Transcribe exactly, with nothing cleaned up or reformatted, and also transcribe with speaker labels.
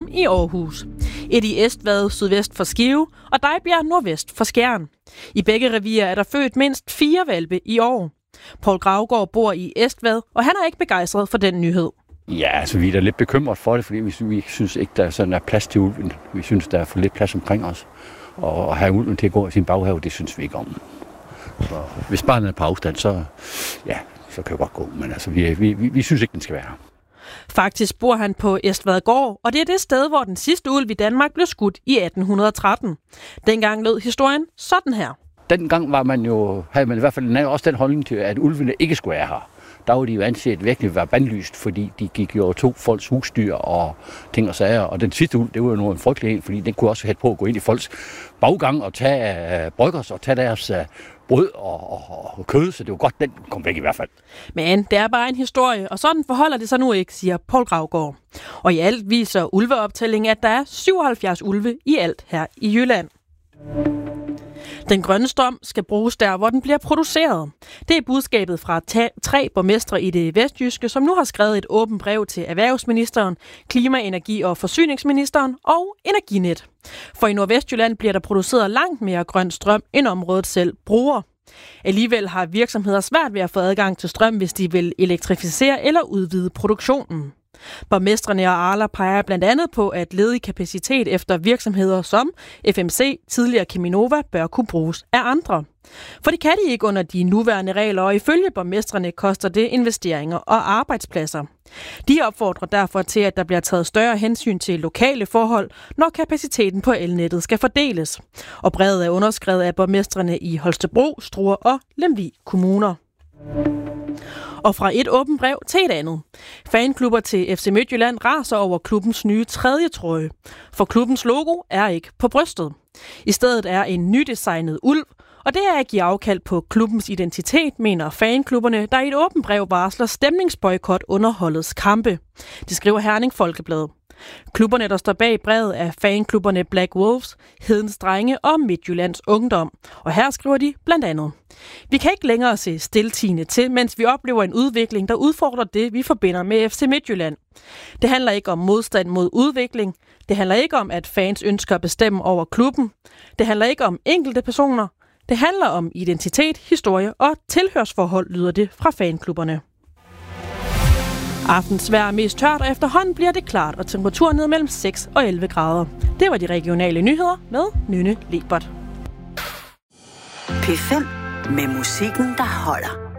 Speaker 1: i Aarhus. Et i Estvad sydvest for Skive og Dejbjerg nordvest for Skjern. I begge revier er der født mindst fire hvalpe i år. Poul Gravgaard bor i Estvad, og han er ikke begejstret for den nyhed.
Speaker 2: Ja, altså vi er da lidt bekymret for det, fordi vi, vi synes ikke, der er sådan er plads til ulven. Vi synes, der er for lidt plads omkring os. Og at have ulven til at gå i sin baghave, det synes vi ikke om. Så hvis barnet er på afstand, så, ja, så kan det godt gå. Men altså, vi, vi, vi, vi synes ikke, den skal være her.
Speaker 1: Faktisk bor han på Estvadgård, og det er det sted, hvor den sidste ulv i Danmark blev skudt i atten tretten. Dengang lød historien sådan her.
Speaker 2: Dengang var man jo, havde man i hvert fald også den holdning til, at ulvene ikke skulle være her. Der var de jo anset virkelig være bandlyst, fordi de gik jo og tog folks husdyr og ting og sager. Og den sidste ulv, det var jo noget frygtelig en, fordi den kunne også have på at gå ind i folks baggang og tage uh, bryggers og tage deres uh, brød og, og, og kød, så det var godt, den kom væk i hvert fald.
Speaker 1: Men det er bare en historie, og sådan forholder det sig nu ikke, siger Poul Gravgaard. Og i alt viser ulveoptællingen, at der er syvoghalvfjerds ulve i alt her i Jylland. Den grønne strøm skal bruges der, hvor den bliver produceret. Det er budskabet fra tre borgmestre i det vestjyske, som nu har skrevet et åbent brev til erhvervsministeren, klima-, energi- og forsyningsministeren og Energinet. For i Nordvestjylland bliver der produceret langt mere grøn strøm, end området selv bruger. Alligevel har virksomheder svært ved at få adgang til strøm, hvis de vil elektrificere eller udvide produktionen. Borgmestrene og Arla peger blandt andet på, at ledig kapacitet efter virksomheder som F M C, tidligere Cheminova, bør kunne bruges af andre. For det kan de ikke under de nuværende regler, og ifølge borgmestrene koster det investeringer og arbejdspladser. De opfordrer derfor til, at der bliver taget større hensyn til lokale forhold, når kapaciteten på elnettet skal fordeles. Og brevet er underskrevet af borgmestrene i Holstebro, Struer og Lemvig kommuner. Og fra et åbent brev til et andet. Fanklubber til F C Midtjylland raser over klubbens nye tredje trøje. For klubbens logo er ikke på brystet. I stedet er en nydesignet ulv, og det er at give afkald på klubbens identitet, mener fanklubberne, der i et åbent brev varsler stemningsboykot under holdets kampe. Det skriver Herning Folkeblad. Klubberne, der står bag brevet, er fanklubberne Black Wolves, Hedens Drenge og Midtjyllands Ungdom. Og her skriver de blandt andet: Vi kan ikke længere se stiltiende til, mens vi oplever en udvikling, der udfordrer det, vi forbinder med F C Midtjylland. Det handler ikke om modstand mod udvikling. Det handler ikke om, at fans ønsker at bestemme over klubben. Det handler ikke om enkelte personer. Det handler om identitet, historie og tilhørsforhold, lyder det fra fanklubberne. Aftens vejr er mest tørt, og efterhånden bliver det klart, og temperaturen ned mellem seks og elleve grader. Det var de regionale nyheder med Nynne Lebert.
Speaker 3: P fem med musikken, der holder.